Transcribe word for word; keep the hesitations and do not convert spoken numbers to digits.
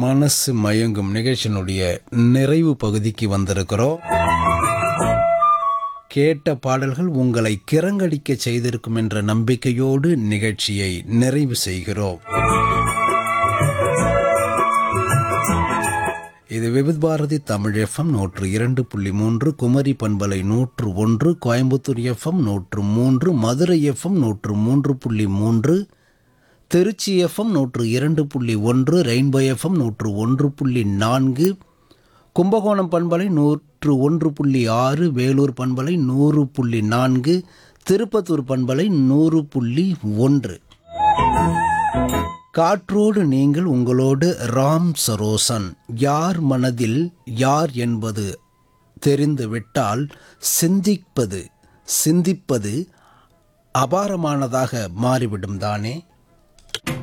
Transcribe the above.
மனசு மயங்கும் நிகழ்ச்சியினுடைய நிறைவு பகுதிக்கு வந்திருக்கிறோம். கேட்ட பாடல்கள் உங்களை கிறங்கடிக்க செய்திருக்கும் என்ற நம்பிக்கையோடு நிகழ்ச்சியை நிறைவு செய்கிறோம். இது விவித் பாரதி தமிழ் எஃப்எம் நூற்று இரண்டு புள்ளி மூன்று, குமரி பண்பலை நூற்று ஒன்று, கோயம்புத்தூர் எஃப்எம் நூற்று மூன்று, மதுரை எஃப்எம் நூற்று மூன்று புள்ளி மூன்று, திருச்சி எஃப்எம் நூற்று இரண்டு புள்ளி ஒன்று, ரெயின்போ எஃப்எம் நூற்று ஒன்று புள்ளி நான்கு, கும்பகோணம் பண்பலை நூற்று ஒன்று புள்ளி ஆறு, வேலூர் பண்பலை நூறு புள்ளி நான்கு, திருப்பத்தூர் பண்பலை நூறு புள்ளி ஒன்று. காற்றோடு நீங்கள் உங்களோடு ராம் சரோசன். யார் மனதில் யார் என்பது தெரிந்துவிட்டால் சிந்திப்பது சிந்திப்பது அபாரமானதாக மாறிவிடும் தானே.